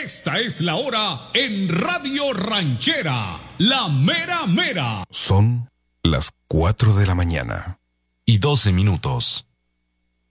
Esta es la hora en Radio Ranchera, la mera mera. Son las 4 de la mañana. Y 12 minutos.